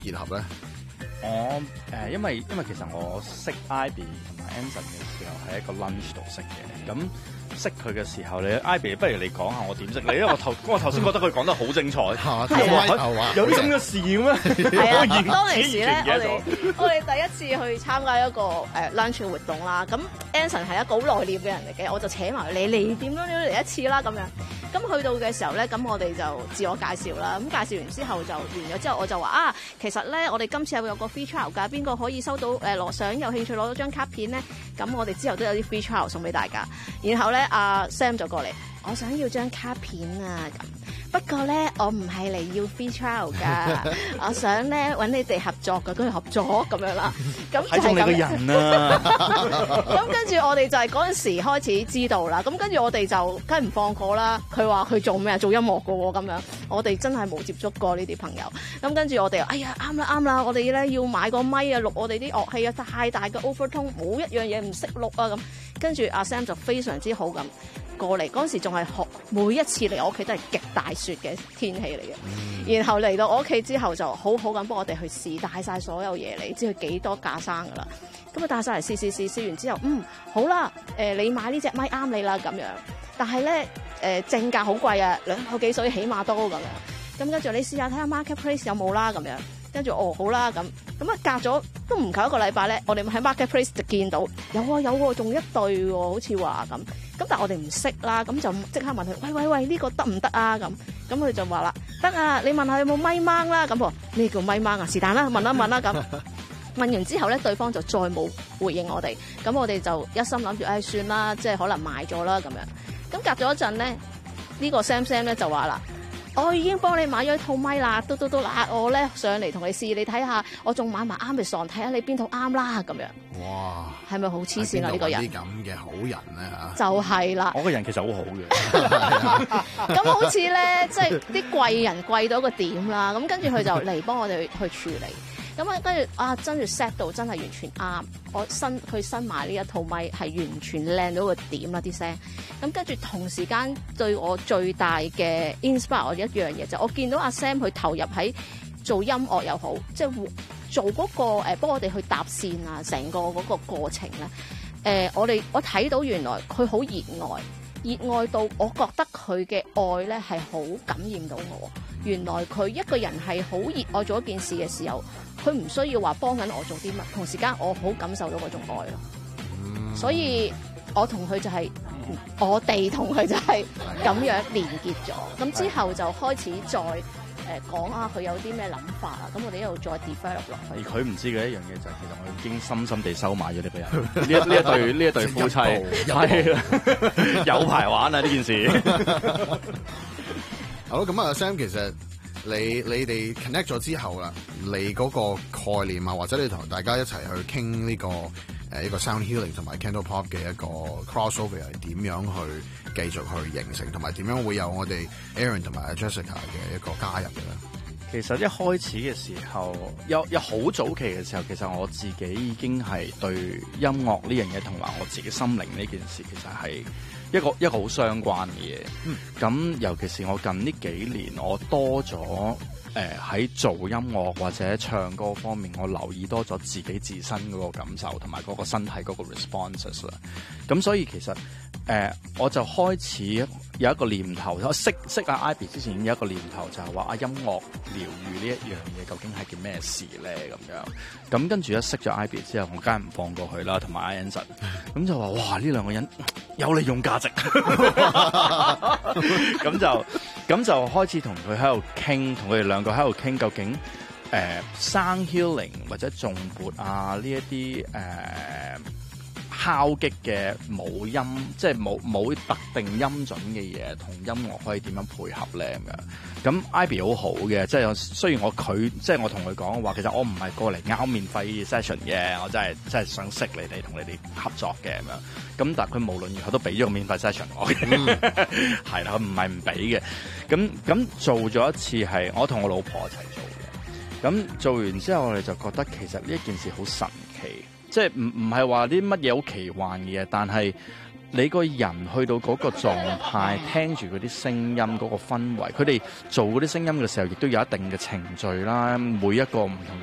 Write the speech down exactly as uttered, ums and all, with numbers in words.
結合咧？ 我誒、呃，因為因為其實我識 Ivy 同埋 Anson 嘅時候係一個 lunch 度識嘅，咁識佢嘅時候，你 Ivy 不如你講下我點識你，因為我頭我頭先覺得佢講得好精彩，有啲咁嘅事嘅咩？ 係啊，當其時咧，我哋我哋第一次去參加一個誒 lunch 活動啦，咁 Anson 係一個好內斂嘅人嚟嘅，我就扯埋你嚟點樣點樣嚟一次啦咁樣。咁去到嘅時候咧，咁我哋就自我介紹啦。咁介紹完之後就完咗之後，我就話啊，其實咧我哋今次有有個 free trial 㗎，邊個可以收到誒攞相有興趣攞到張卡片咧？咁我哋之後都有啲 free trial 送俾大家。然後咧，阿 Sam 就過嚟，我想要張卡片啊咁。不過咧，我唔係嚟要 free trial 㗎，我想咧揾你哋合作㗎，跟住合作咁樣啦。咁睇中你個人啊！ 咁跟住我哋就係嗰陣時開始知道啦。咁跟住我哋就梗係唔放過啦。佢話佢做咩啊？做音樂㗎喎咁樣。我哋真係冇接觸過呢啲朋友。咁跟住我哋，哎呀啱啦啱啦，我哋咧要買個咪啊，錄我哋啲樂器啊，太大嘅 overtone，冇一樣嘢唔識錄啊咁。跟住阿 Sam 就非常之好咁。過嚟嗰陣時仲係學，每一次嚟我屋企都係極大雪嘅天氣嚟嘅。嗯、然後嚟到我屋企之後就好好咁幫我哋去試，帶晒所有嘢嚟，知佢幾多架生㗎啦。咁啊帶晒嚟試試試試完之後，嗯好啦，誒、呃、你買呢隻咪啱你啦咁樣。但係咧誒正價好貴啊，兩個幾水起碼都咁樣。咁跟住你試下睇下 Marketplace 有冇啦咁樣。跟住哦好啦咁，咁啊隔咗都唔夠一個禮拜咧，我哋喺 Marketplace 就見到有喎有喎，仲一對喎，好似話咁。咁但係我哋唔識啦，咁就即刻問佢，喂喂喂，呢個得唔得啊？咁咁佢就話啦，得啊，你問下有冇咪掹啦。咁喎，咩叫咪掹啊？是但啦，問啦問啦咁。問完之後咧，對方就再冇回應我哋，咁我哋就一心諗住，唉算啦，即係可能賣咗啦咁樣。咁隔咗一陣咧，呢個 Sam Sam 咧就話啦。我已經幫你買咗套咪啦，嘟嘟嘟啦，我咧上嚟同你試，你睇下，我仲買埋 Amazon，睇下你邊套啱啦咁樣。哇！係咪好黐線啊呢個人？ 啲咁嘅好人咧嚇， 就係啦。 我個人其實好好嘅。 咁好似咧，即係啲貴人貴到一個點啦。咁跟住佢就嚟幫我哋去處理。咁啊，跟住啊，跟住 set 到真係完全啱。我新佢新買呢一套咪係完全靚到個點啦啲聲。咁跟住同時間對我最大嘅 inspire 我一樣嘢就係、我見到阿 Sam 佢投入喺做音樂又好，即係做嗰、嗰個誒幫我哋去搭線啊，成個嗰個過程咧。誒、呃，我哋我睇到原來佢好熱愛，熱愛到我覺得佢嘅愛咧係好感染到我。原來佢一個人係好熱愛做一件事嘅時候，佢唔需要話幫緊我做啲乜，同時間我好感受到嗰種愛咯。嗯、所以我同佢就係、是，我哋同佢就係咁樣連結咗。咁之後就開始再誒講啊，佢有啲咩諗法啊。咁我哋一路再 develop 落去。 而佢唔知嘅一樣嘢就係，其實我已經深深地收買咗呢個人。呢一呢一對呢一對夫妻係啦，有排玩啊呢件事。 好咁啊 ，Sam，其實你你哋 connect 咗之後啦，你嗰個概念啊，或者你同大家一齊去傾呢、這個誒、呃、一個 sound healing 同埋 candle pop 嘅一個 crossover 係點樣去繼續去形成，同埋點樣會有我哋 Aaron 同埋 Jessica 嘅一個加入嘅咧？ 其實一開始嘅時候，有有好早期嘅時候，其實我自己已經係對音樂呢樣嘢同埋我自己心靈呢件事，其實係一個一個好相關嘅嘢。咁、嗯、尤其是我近呢幾年，我多咗誒喺做音樂或者唱歌方面，我留意多咗自己自身嗰個感受同埋嗰個身體嗰個 responses 啦。咁所以其實誒、呃、我就開始有一個念頭，我識識阿 Ivy 之前已經有一個念頭，就係話啊音樂療癒呢一樣嘢究竟係件咩事咧咁樣。咁跟住一識咗 Ivy 之後，我梗係唔放過佢啦，同埋 Anson，咁就話哇呢兩個人有利用價值，咁就咁就開始同佢喺度傾，同佢哋兩個喺度傾究竟誒 sound healing 或者頌缽啊呢一啲誒。敲擊嘅冇音，即係冇冇特定音準嘅嘢，同音樂可以點樣配合咧咁樣？咁 Ivy 好好嘅，即係雖然我佢即係我同佢講話，其實我唔係過嚟拗免費 session 嘅，我真係真係想識你哋，同你哋合作嘅咁樣。咁但係佢無論如何都俾咗個免費 session 我嘅，係啦、嗯，佢唔係唔俾嘅。咁咁做咗一次係我同我老婆一齊做嘅。咁做完之後，我哋就覺得其實呢一件事好神奇。即係唔唔係話啲乜嘢好奇幻嘅嘢，但係你個人去到嗰個狀態，聽住嗰啲聲音嗰個氛圍，佢哋做嗰啲聲音嘅時候，亦都有一定嘅程序啦，每一個唔同